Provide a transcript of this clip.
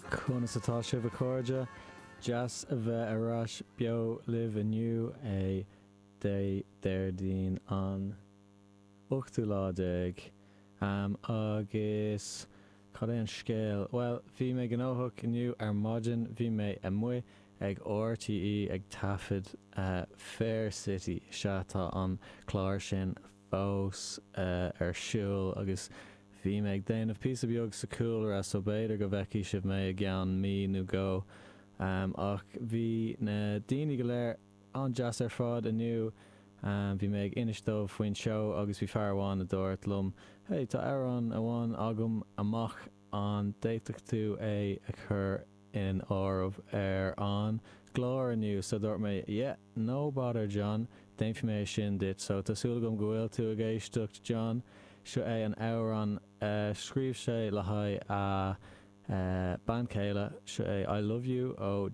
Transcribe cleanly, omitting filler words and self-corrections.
Chuna satá sibh a cóide, jazz a bheith arás beo live aniu é déirdín an 8 agus cad é an scéal. Well, bhí mé gnóthach aniu ar maidin, bhí mé mu ag RTE ag tafid Fair City se tá an chláir sin fós ar siúl agus bhí mé ag déanamh píosa beag sa cúlra as so beidir go bheici sibh mé ag gan mí nó go ach bhí na daoine go léir an jazz ar fád aniu bhí mé ag inistómh faoin seo agus bhí fearháin a dúirt lum hey, tá Aaron amháin agam amach an déiteachtú é a chur in áramh ar an glór aniu so dúirt mé yeah, no bother John déanfí mé sin dit so tásúla gom go bhfuil tú a géisteacht John seo é an Aaron scríb sé le haid a ban céile seo é I love you ó